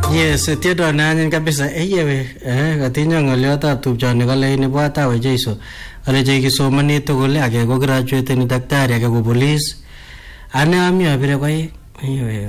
Yes, tiedo nanyin kabisa. Eyewe, katinya ngoliotab tupchoni kole inibwa tawe Jeiso. Ale chekisomani tugul age ko graduate ni daktari age ko police. Ane ami abire kwa eyewe.